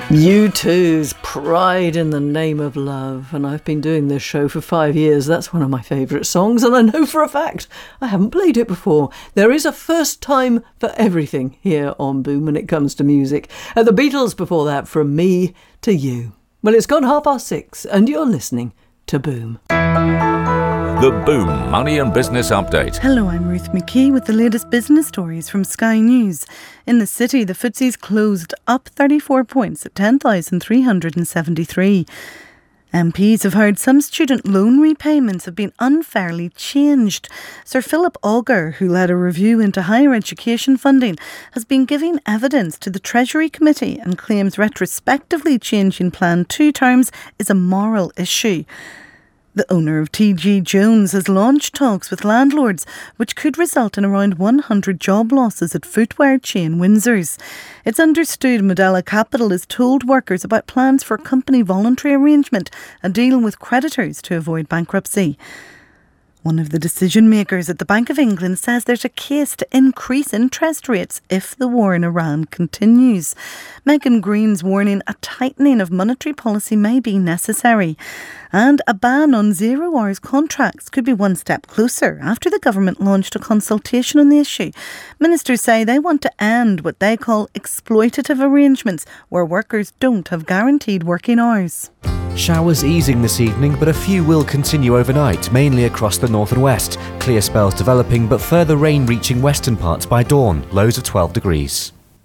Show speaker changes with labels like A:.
A: U2's Pride in the Name of Love, and I've been doing this show for 5 years. That's one of my favourite songs, and I know for a fact I haven't played it before. There is a first time for everything here on Boom when it comes to music. The Beatles before that, From Me to You. Well, it's gone 6:30 and you're listening to Boom.
B: The Boom Money and Business Update.
C: Hello, I'm Ruth McKee with the latest business stories from Sky News. In the city, the FTSE's closed up 34 points at 10,373. MPs have heard some student loan repayments have been unfairly changed. Sir Philip Auger, who led a review into higher education funding, has been giving evidence to the Treasury Committee and claims retrospectively changing Plan 2 terms is a moral issue. The owner of TG Jones has launched talks with landlords, which could result in around 100 job losses at footwear chain Windsor's. It's understood Modella Capital has told workers about plans for a company voluntary arrangement and dealing with creditors to avoid bankruptcy. One of the decision makers at the Bank of England says there's a case to increase interest rates if the war in Iran continues. Megan Green's warning a tightening of monetary policy may be necessary. And a ban on 0 hours contracts could be one step closer after the government launched a consultation on the issue. Ministers say they want to end what they call exploitative arrangements where workers don't have guaranteed working hours.
D: Showers easing this evening, but a few will continue overnight, mainly across the north and west. Clear spells developing, but further rain reaching western parts by dawn, lows of 12 degrees.